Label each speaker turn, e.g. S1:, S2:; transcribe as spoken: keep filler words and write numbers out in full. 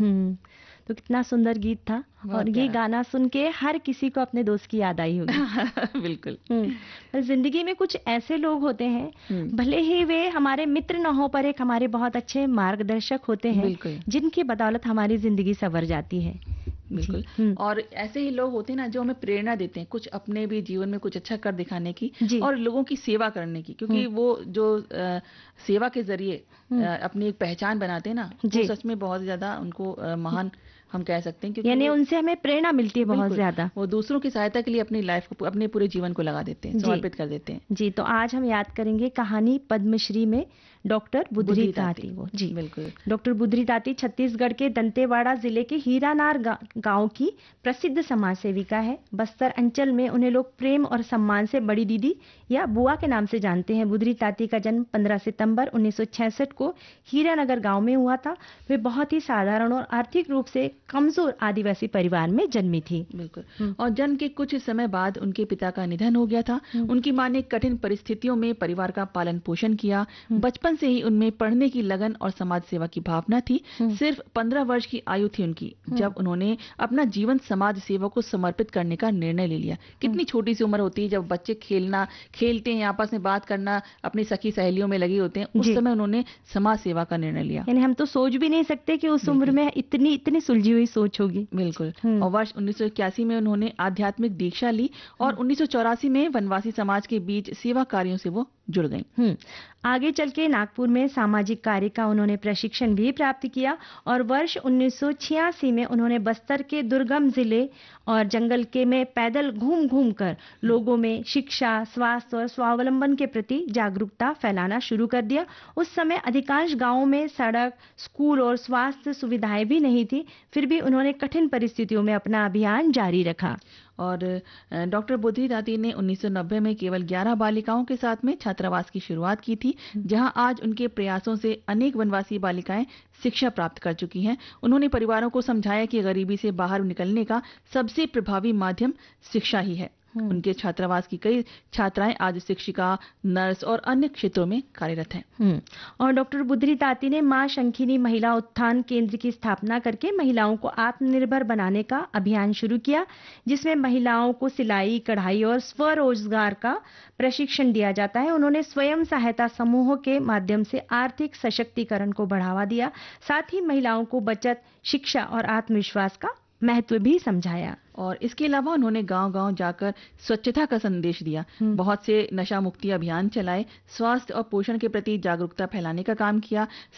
S1: हम्म तो कितना सुंदर गीत था।
S2: बहुत
S1: और ये
S2: प्यारा।
S1: गाना सुन के हर किसी को अपने दोस्त की याद आई होगी।
S2: बिल्कुल।
S1: हम्म पर जिंदगी में कुछ ऐसे लोग होते हैं,
S2: हम्म।
S1: भले ही वे हमारे मित्र न हो पर एक हमारे बहुत अच्छे मार्गदर्शक होते हैं,
S2: बिल्कुल।
S1: जिनकी बदौलत हमारी जिंदगी संवर जाती है। जी।
S2: बिल्कुल।
S1: हम्म
S2: और ऐसे ही लोग होते हैं ना जो हमें प्रेरणा देते हैं कुछ अपने भी जीवन में कुछ अच्छा कर दिखाने की
S1: जी।
S2: और लोगों की सेवा करने की, क्योंकि
S1: हम्म
S2: वो जो अ, सेवा के जरिए अ,
S1: हम्म
S2: अपनी एक पहचान बनाते हैं ना, वो
S1: जी।
S2: सच में बहुत ज्यादा उनको अ, महान हम कह सकते हैं, क्योंकि
S1: यानी
S2: वो
S1: उनसे हमें प्रेरणा मिलती है बहुत
S2: बिल्कुल
S1: ज्यादा।
S2: वो दूसरों की सहायता के लिए अपनी लाइफ को, अपने पूरे जीवन को लगा देते हैं,
S1: जी।
S2: समर्पित कर देते हैं।
S1: जी, तो आज हम याद करेंगे कहानी पद्मश्री में डॉक्टर बुधरी
S2: बुद्धि ताती।
S1: ताती को। जी।
S2: बिल्कुल।
S1: डॉक्टर बुधरी ताती छत्तीसगढ़ के दंतेवाड़ा जिले के हीरानार गा, गांव की प्रसिद्ध समाज सेविका है। बस्तर अंचल में उन्हें लोग प्रेम और सम्मान से बड़ी दीदी या बुआ के नाम से जानते हैं। बुधरी ताती का जन्म पंद्रह सितंबर उन्नीस सौ छियासठ को हीरानगर गांव में हुआ था। वे बहुत ही साधारण और आर्थिक रूप से कमजोर आदिवासी परिवार में जन्मी थी।
S2: बिल्कुल।
S1: हम्म
S2: और जन्म के कुछ समय बाद उनके पिता का निधन हो गया था।
S1: हम्म
S2: उनकी मां ने कठिन परिस्थितियों में परिवार का पालन पोषण किया।
S1: हम्म
S2: बचपन से ही उनमें पढ़ने की लगन और समाज सेवा की भावना थी।
S1: हम्म
S2: सिर्फ पंद्रह वर्ष की आयु थी उनकी जब उन्होंने अपना जीवन समाज सेवा को समर्पित करने का निर्णय ले लिया। कितनी छोटी सी उम्र होती है जब बच्चे खेलना खेलते हैं, आपस में बात करना, अपनी सखी सहेलियों में लगे होते हैं, उस
S1: जी।
S2: समय उन्होंने समाज सेवा का निर्णय लिया।
S1: यानी हम तो सोच भी नहीं सकते कि उस उम्र
S2: बिल्कुल।
S1: में इतनी इतनी सुलझी हुई सोच होगी।
S2: बिल्कुल।
S1: हम्म
S2: और वर्ष उन्नीस सौ इक्यासी में उन्होंने आध्यात्मिक दीक्षा ली और उन्नीस सौ चौरासी में वनवासी समाज के बीच सेवा कार्यों से वो जुड़ गईं।
S1: हम्म आगे चल के नागपुर में सामाजिक कार्य का उन्होंने प्रशिक्षण भी प्राप्त किया और वर्ष उन्नीस सौ छियासी में उन्होंने बस्तर के दुर्गम जिले और जंगल के में पैदल घूम घूम कर लोगों में शिक्षा, स्वास्थ्य और स्वावलंबन के प्रति जागरूकता फैलाना शुरू कर दिया। उस समय अधिकांश गांवों में सड़क, स्कूल और स्वास्थ्य सुविधाएं भी नहीं थी, फिर भी उन्होंने कठिन परिस्थितियों में अपना अभियान जारी रखा।
S2: और डॉक्टर बुद्धि ताती ने उन्नीस सौ नब्बे में केवल ग्यारह बालिकाओं के साथ में छात्रावास की शुरुआत की थी, जहां आज उनके प्रयासों से अनेक वनवासी बालिकाएं शिक्षा प्राप्त कर चुकी हैं। उन्होंने परिवारों को समझाया कि गरीबी से बाहर निकलने का सबसे प्रभावी माध्यम शिक्षा ही है। उनके छात्रावास की कई छात्राएं आज शिक्षिका, नर्स और अन्य क्षेत्रों में कार्यरत हैं।
S1: हम्म और डॉक्टर बुद्धि ताती ने मां शंखिनी महिला उत्थान केंद्र की स्थापना करके महिलाओं को आत्मनिर्भर बनाने का अभियान शुरू किया, जिसमें महिलाओं को सिलाई, कढ़ाई और स्वरोजगार का प्रशिक्षण दिया जाता है। उन्होंने स्वयं सहायता समूहों के माध्यम से आर्थिक सशक्तिकरण को बढ़ावा दिया, साथ ही महिलाओं को बचत, शिक्षा और आत्मविश्वास का महत्व भी समझाया।
S2: और इसके अलावा उन्होंने गांव-गांव जाकर स्वच्छता का संदेश दिया, बहुत से नशा मुक्ति अभियान चलाए, स्वास्थ्य और पोषण के प्रति जागरूकता फैलाने का काम किया।